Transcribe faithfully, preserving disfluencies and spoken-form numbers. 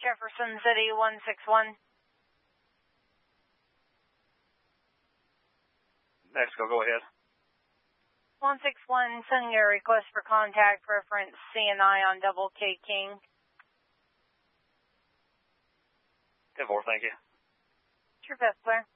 Jefferson City, one six one. Mexico, go ahead. one six one, sending a request for contact, reference C N I on Double K King. ten four, thank you. True fifth, clear.